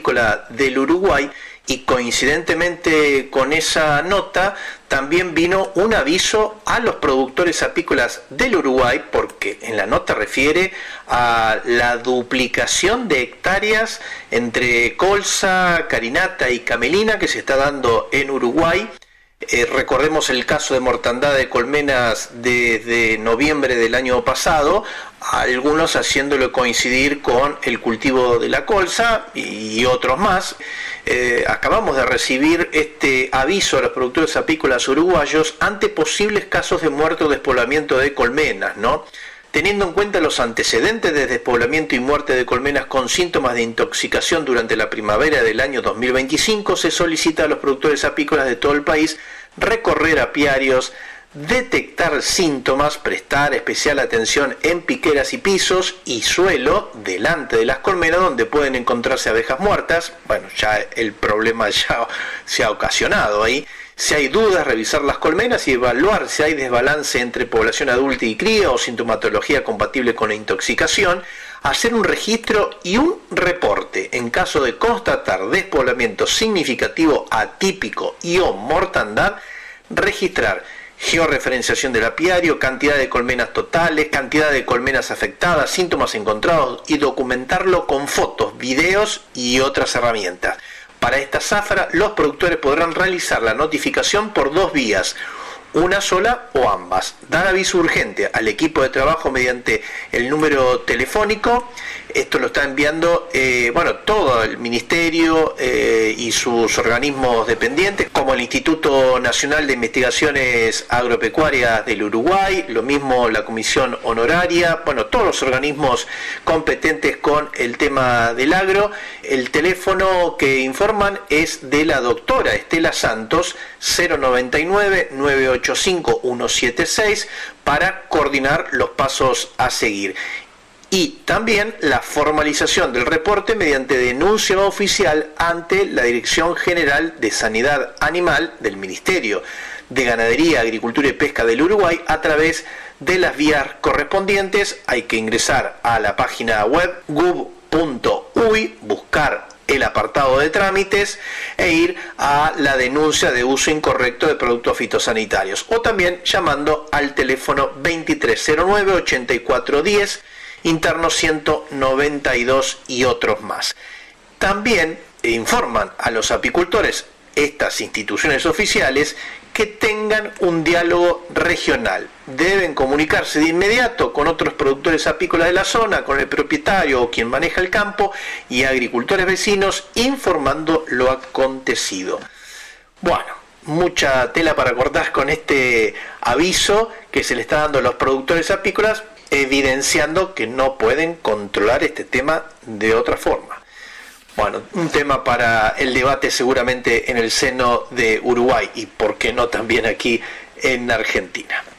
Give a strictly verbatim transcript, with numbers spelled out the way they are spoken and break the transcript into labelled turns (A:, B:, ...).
A: Apícola del Uruguay, y coincidentemente con esa nota también vino un aviso a los productores apícolas del Uruguay, porque en la nota refiere a la duplicación de hectáreas entre colza, carinata y camelina que se está dando en Uruguay. Eh, recordemos el caso de mortandad de colmenas desde noviembre del año pasado, algunos haciéndolo coincidir con el cultivo de la colza y otros más. Eh, acabamos de recibir este aviso a los productores apícolas uruguayos ante posibles casos de muerte o despoblamiento de colmenas, ¿no? Teniendo en cuenta los antecedentes de despoblamiento y muerte de colmenas con síntomas de intoxicación durante la primavera del año dos mil veinticinco, se solicita a los productores apícolas de todo el país recorrer apiarios, detectar síntomas, prestar especial atención en piqueras y pisos y suelo delante de las colmenas donde pueden encontrarse abejas muertas. Bueno, ya el problema ya se ha ocasionado ahí. Si hay dudas, revisar las colmenas y evaluar si hay desbalance entre población adulta y cría o sintomatología compatible con la intoxicación, hacer un registro y un reporte. En caso de constatar despoblamiento significativo, atípico y o mortandad, registrar georreferenciación del apiario, cantidad de colmenas totales, cantidad de colmenas afectadas, síntomas encontrados y documentarlo con fotos, videos y otras herramientas. Para esta zafra, los productores podrán realizar la notificación por dos vías, una sola o ambas. Dar aviso urgente al equipo de trabajo mediante el número telefónico. Esto lo está enviando eh, bueno, todo el ministerio eh, y sus organismos dependientes, como el Instituto Nacional de Investigaciones Agropecuarias del Uruguay, lo mismo la Comisión Honoraria, bueno, todos los organismos competentes con el tema del agro. El teléfono que informan es de la doctora Estela Santos, cero noventa y nueve, nueve ocho cinco, uno siete seis, para coordinar los pasos a seguir. Y también la formalización del reporte mediante denuncia oficial ante la Dirección General de Sanidad Animal del Ministerio de Ganadería, Agricultura y Pesca del Uruguay a través de las vías correspondientes. Hay que ingresar a la página web gov punto uy, buscar el apartado de trámites e ir a la denuncia de uso incorrecto de productos fitosanitarios, o también llamando al teléfono veintitrés cero nueve, ochenta y cuatro diez, interno ciento noventa y dos y otros más. También informan a los apicultores estas instituciones oficiales que tengan un diálogo regional. Deben comunicarse de inmediato con otros productores apícolas de la zona, con el propietario o quien maneja el campo y agricultores vecinos, informando lo acontecido. Bueno, mucha tela para cortar con este aviso que se le está dando a los productores apícolas, evidenciando que no pueden controlar este tema de otra forma. Bueno, un tema para el debate seguramente en el seno de Uruguay y por qué no también aquí en Argentina.